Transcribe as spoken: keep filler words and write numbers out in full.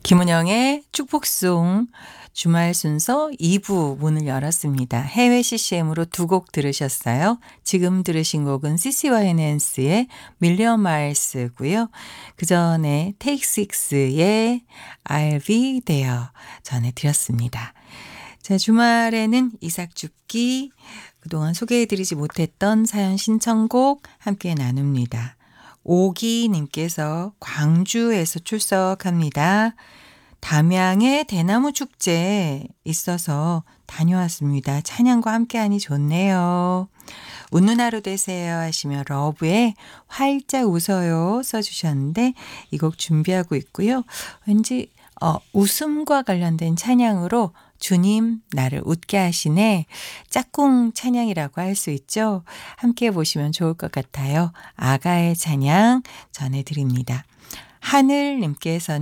김은영의 축복송 주말 순서 이 부 문을 열었습니다. 해외 씨씨엠으로 두 곡 들으셨어요. 지금 들으신 곡은 씨씨와이엔엔스의 밀리언 마일스고요. 그 전에 테이크 식스의 I'll be there 전해드렸습니다. 자, 주말에는 이삭 죽기, 그동안 소개해드리지 못했던 사연 신청곡 함께 나눕니다. 오기님께서 광주에서 출석합니다. 담양에 대나무 축제 있어서 다녀왔습니다. 찬양과 함께하니 좋네요. 웃는 하루 되세요 하시며 러브에 활짝 웃어요 써주셨는데 이 곡 준비하고 있고요. 왠지 어, 웃음과 관련된 찬양으로 주님 나를 웃게 하시네, 짝꿍 찬양이라고 할 수 있죠. 함께 보시면 좋을 것 같아요. 아가의 찬양 전해드립니다. 하늘님께서는